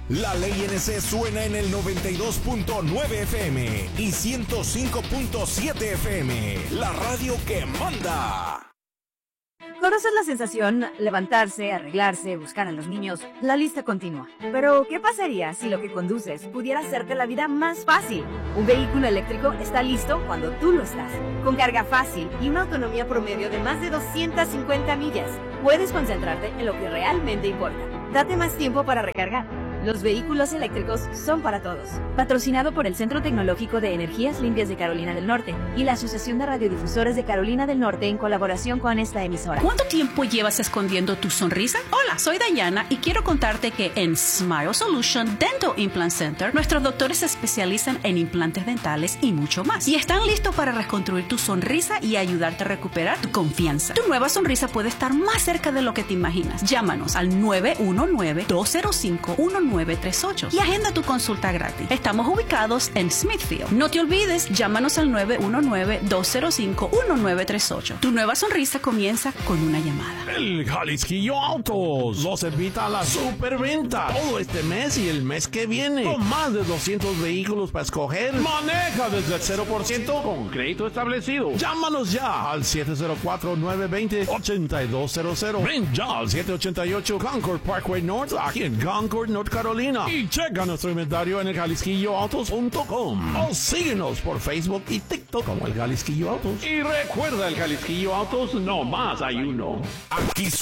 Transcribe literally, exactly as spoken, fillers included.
La Ley N C suena en el noventa y dos punto nueve F M y ciento cinco punto siete F M, la radio que manda. ¿Conoces la sensación? Levantarse, arreglarse, buscar a los niños, la lista continúa. Pero, ¿qué pasaría si lo que conduces pudiera hacerte la vida más fácil? Un vehículo eléctrico está listo cuando tú lo estás. Con carga fácil y una autonomía promedio de más de doscientas cincuenta millas, puedes concentrarte en lo que realmente importa. Date más tiempo para recargar. Los vehículos eléctricos son para todos. Patrocinado por el Centro Tecnológico de Energías Limpias de Carolina del Norte y la Asociación de Radiodifusores de Carolina del Norte en colaboración con esta emisora. ¿Cuánto tiempo llevas escondiendo tu sonrisa? Hola, soy Dayana y quiero contarte que en Smile Solution Dental Implant Center nuestros doctores se especializan en implantes dentales y mucho más. Y están listos para reconstruir tu sonrisa y ayudarte a recuperar tu confianza. Tu nueva sonrisa puede estar más cerca de lo que te imaginas. Llámanos al nueve uno nueve, dos cero cinco, uno nueve tres ocho y agenda tu consulta gratis. Estamos ubicados en Smithfield. No te olvides, llámanos al nueve uno nueve, dos cero cinco, uno nueve tres ocho. Tu nueva sonrisa comienza con una llamada. El Jalisquillo Autos los invita a la superventa todo este mes y el mes que viene, con más de doscientos vehículos para escoger. Maneja desde el cero por ciento con crédito establecido. Llámanos ya al siete cero cuatro, nueve dos cero, ocho dos cero cero. Ven ya al siete ochenta y ocho Concord Parkway North, aquí en Concord, North Carolina. Y checa nuestro inventario en el jalisquillo autos punto com. O síguenos por Facebook y TikTok como el Jalisquillo Autos. Y recuerda, el Jalisquillo Autos no más hay uno. Aquí